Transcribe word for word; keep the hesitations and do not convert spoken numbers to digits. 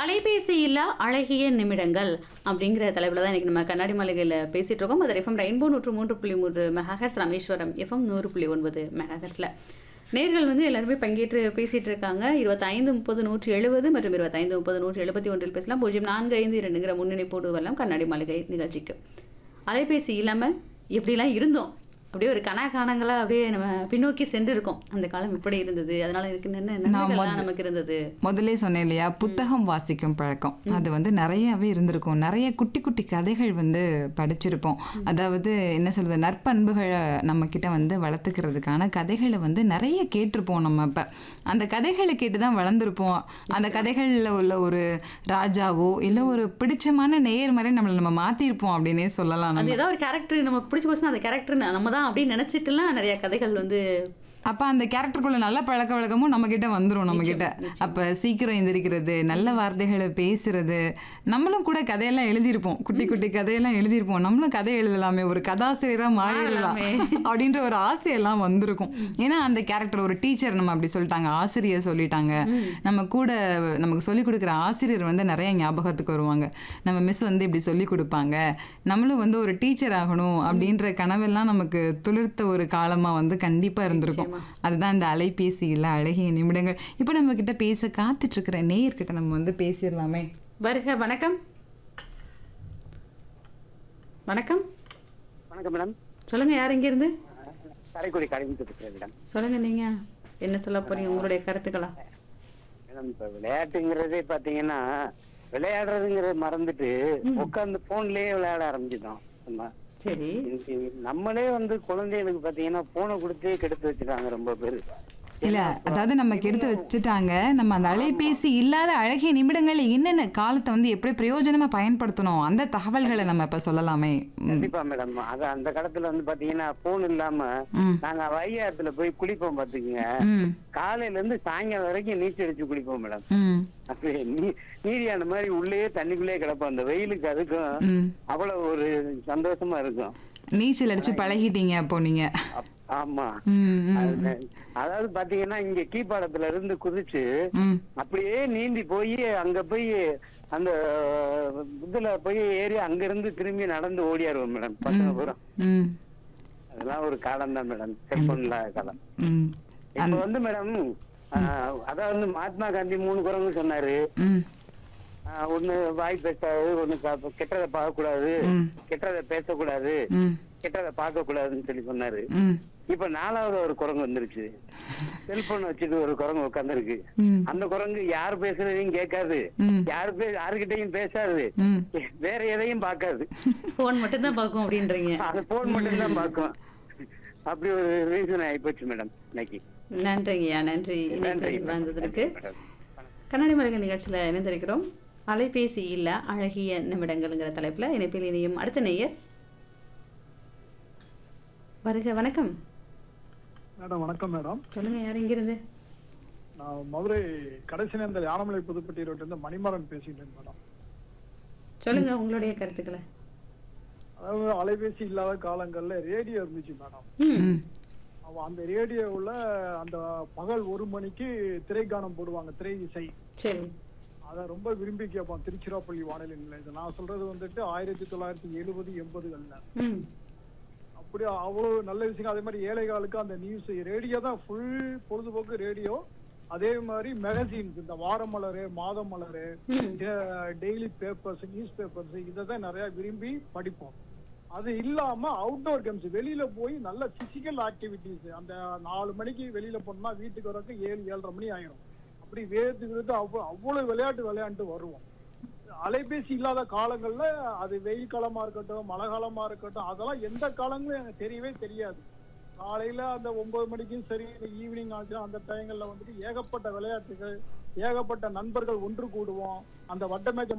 அலைபேசியில்லா அழகிய நிமிடங்கள் அப்படிங்கிற தலைப்புல தான் இன்னைக்கு நம்ம கண்ணாடி மாளிகையில் பேசிட்டு இருக்கோம். அது எஃப்எம் ரெயின்போ நூற்று மூன்று புள்ளி மூன்று மெகாஹெர்ட்ஸ், ராமேஸ்வரம் எஃப்எம் நூறு புள்ளி ஒன்பது மெகாஹெர்ட்ஸ்ல நேர்கள் வந்து எல்லாருமே பங்கேற்று பேசிட்டு இருக்காங்க. இருபத்தைந்து முப்பது நூற்றி எழுபது மற்றும் இருபத்தைந்து முப்பது நூற்றி எழுபத்தி ஒன்றில் பேசலாம். பூஜ்ஜியம் நான்கு ஐந்து இரண்டுங்கிற முன்னணிப்போடு வரலாம் கண்ணாடி மாளிகை நிகழ்ச்சிக்கு. அலைபேசி இல்லாமல் எப்படிலாம் இருந்தோம், அப்படியே ஒரு கணக்கானங்களா அப்படியே நம்ம பின்னோக்கி சென்று இருக்கோம். அந்த காலம் எப்படி இருந்தது, அதனால இருக்கு என்ன நமக்கு இருந்தது. முதல்ல சொன்னேன் இல்லையா, புத்தகம் வாசிக்கும் பழக்கம் அது வந்து நிறையவே இருந்திருக்கும். நிறைய குட்டி குட்டி கதைகள் வந்து படிச்சிருப்போம். அதாவது என்ன சொல்றது, நற்பண்புகளை நம்ம கிட்ட வந்து வளர்த்துக்கிறதுக்கான கதைகளை வந்து நிறைய கேட்டிருப்போம். நம்ம இப்ப அந்த கதைகளை கேட்டுதான் வளர்ந்துருப்போம். அந்த கதைகள்ல உள்ள ஒரு ராஜாவோ இல்ல ஒரு பிடிச்சமான நேர்மறை நம்மளை நம்ம மாத்திருப்போம் அப்படின்னே சொல்லலாம். அது ஏதாவது ஒரு கேரக்டர் நமக்கு பிடிச்சி போச்சுன்னா அந்த கேரக்டர் நம்ம தான் அப்படின்னு நினைச்சிட்டுலாம் நிறைய கதைகள் வந்து அப்ப அந்த கேரக்டருக்குள்ள நல்ல பழக்க வழக்கமும் நம்ம கிட்ட வந்துடும். நம்ம கிட்ட அப்ப சீக்கிரம் எந்திரிக்கிறது, நல்ல வார்த்தைகளை பேசுறது, நம்மளும் கூட கதையெல்லாம் எழுதியிருப்போம். குட்டி குட்டி கதையெல்லாம் எழுதியிருப்போம். நம்மளும் கதை எழுதலாமே, ஒரு கதாசிரியரா மாறிடலாம் அப்படின்ற ஒரு ஆசையெல்லாம் வந்திருக்கும். ஏன்னா அந்த கேரக்டர் ஒரு டீச்சர் நம்ம அப்படி சொல்லிட்டாங்க, ஆசிரியர் சொல்லிட்டாங்க, நம்ம கூட நமக்கு சொல்லிக் கொடுக்குற ஆசிரியர் வந்து நிறைய ஞாபகத்துக்கு வருவாங்க. நம்ம மிஸ் வந்து இப்படி சொல்லி கொடுப்பாங்க, நம்மளும் வந்து ஒரு டீச்சர் ஆகணும் அப்படின்ற கனவெல்லாம் நமக்கு துளிர்த்த ஒரு காலமா வந்து கண்டிப்பா இருந்திருக்கும். அதுதான் இந்த அலைபேசியில் அழகிய நிமிடங்கள். இப்போ நம்ம கிட்ட பேச காத்துட்டு இருக்கிற நேயர்கிட்ட நம்ம வந்து பேசிடலாமே. வருக. வணக்கம். வணக்கம். வணக்கம் மேடம். சொல்லுங்க, யார் இங்க இருந்து? காரைக்குடி காரைக்குடி மேடம். சொல்லுங்க, நீங்க என்ன சொல்ல போறீங்க, உங்களுடைய கருத்துக்களா? மேடம், இப்ப விளையாட்டுங்கிறதே பாத்தீங்கன்னா விளையாடுறதுங்கிறத மறந்துட்டு உட்காந்து போன்லயே விளையாட ஆரம்பிச்சிட்டோம். நம்ம சரி, நம்மளே வந்து குழந்தைகளுக்கு பாத்தீங்கன்னா போனை கொடுத்தே கெடுத்து வச்சுட்டாங்க ரொம்ப பேரு. இல்ல, அதாவது நமக்கு எடுத்து வச்சுட்டாங்க. நம்ம அந்த அலைபேசி இல்லாத அழகிய நிமிடங்கள்ல என்னென்ன காலத்தை வந்து எப்படி பிரயோஜனமா பயன்படுத்தணும் அந்த தகவல்களை நம்ம இப்ப சொல்லலாமே. கண்டிப்பா மேடம். அது அந்த காலத்துல வந்து பாத்தீங்கன்னா போன் இல்லாம நாங்க வையாத்துல போய் குளிப்போம் பாத்துக்கங்க. காலையில இருந்து சாயங்காலம் வரைக்கும் நீச்சல் அடிச்சு குளிப்போம் மேடம். அப்படி நீரியான மாதிரி உள்ளே தண்ணிக்குள்ளே கிடப்போம். அந்த வெயிலுக்கு அதுக்கும் அவ்வளவு ஒரு சந்தோஷமா இருக்கும். நீச்சல் அடிச்சு பழகிட்டீங்க அப்போ நீங்க? ஆமா. அதாவது பாத்தீங்கன்னா இங்க கீழ்பாடத்துல இருந்து குதிச்சு அப்படியே நீந்தி போய் அங்க போய் அந்த இதுல போய் ஏறி அங்க இருந்து திரும்பி நடந்து ஓடியாருவோம் மேடம் பசங்க பூரா. அதெல்லாம் ஒரு காலம் தான் மேடம், செல்போன் இல்லாத காலம். இப்ப வந்து மேடம், அதான் வந்து மகாத்மா காந்தி மூணு குரங்கு சொன்னாரு. ஒண்ணு வாய் பேசாது, ஒண்ணு கெட்டதை பார்க்க கூடாது, கெட்டதை பேசக்கூடாது, கெட்டதை பார்க்க கூடாதுன்னு சொல்லி சொன்னாரு. இப்ப நாலாவது ஒரு குரங்கு வந்துருச்சு, செல்போன் வச்சுட்டு ஒரு குரங்கு உட்காந்துருக்கு. அந்த குரங்கு யார் பேசுறதையும் கேட்காது, யாரு பே யாருகிட்டையும் பேசாது, வேற எதையும் பார்க்காது, போன் மட்டும் தான் பார்க்கும் அப்படின்றீங்க? அது போன் மட்டும் தான் பார்க்கும். அப்படி ஒரு ரீசன் ஆயிப்போச்சு மேடம் இன்னைக்கு. நன்றிங்கய்யா, நன்றி வந்ததற்கு. கண்ணாடி மாளிகை நிகழ்ச்சியில இணைந்திருக்கிறோம். அலைபேசி இல்ல அழகிய நிமிடங்கள்ங்கிற தலைப்புல இணைப்பில் இணையும் அடுத்த நேயர். வருக. வணக்கம் மேடம். வணக்கம் மேடம். சொல்லுங்க, யார் இங்க இருந்து? நான் மதுரை கடைசி நேரத்தில் யானமலை புதுப்பட்டி ரோட்ல இருந்து மணிமாறன் பேசிட்டேன் மேடம். சொல்லுங்க உங்களுடைய கருத்துக்களை. அதாவது அலைபேசி இல்லாத காலங்கள்ல ரேடியோ இருந்துச்சு மேடம். அந்த ரேடியோவுல அந்த பகல் ஒரு மணிக்கு திரைக்கானம் போடுவாங்க, திரை இசை. சரி. அதை ரொம்ப விரும்பி கேட்பான் திருச்சிராப்பள்ளி வானொலி நிலையத்தில். நான் சொல்றது வந்துட்டு ஆயிரத்தி தொள்ளாயிரத்தி எழுபது எண்பதுகள்ல அப்படி அவ்வளவு நல்ல விஷயம். அதே மாதிரி ஏழைகளுக்கு அந்த நியூஸ் ரேடியோ தான் ஃபுல் பொழுதுபோக்கு ரேடியோ. அதே மாதிரி மெகசின்ஸ், இந்த வார மலரு, மாத மலரு, டெய்லி பேப்பர்ஸ், நியூஸ் பேப்பர்ஸ், இதை தான் நிறைய விரும்பி படிப்போம். அது இல்லாம அவுட்டோர் கேம்ஸ், வெளியில போய் நல்ல பிசிக்கல் ஆக்டிவிட்டிஸ். அந்த நாலு மணிக்கு வெளியில போனோம்னா வீட்டுக்கு வரக்கு ஏழு ஏழரை மணி ஆயிரும். அப்படி வேர்த்து அவ்வளவு அவ்வளவு விளையாட்டு விளையாண்டு வருவோம். அலைபேசி இல்லாத காலங்கள்ல அது வெயில் காலமா இருக்கட்டும், மழை காலமா இருக்கட்டும், அதெல்லாம் எந்த காலங்களும் எனக்கு தெரியவே தெரியாது. காலையில அந்த ஒன்பது மணிக்கும் சரி, ஈவினிங் ஆச்சு, அந்த டைங்கள்ல வந்துட்டு ஏகப்பட்ட விளையாட்டுகள், ஏகப்பட்ட நண்பர்கள் ஒன்று கூடுவோம். அந்த வட்டமேஜ